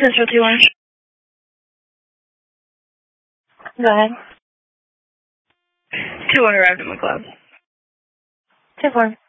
Central 2-1. Go ahead. 2-1 arrived at my club. 2-4.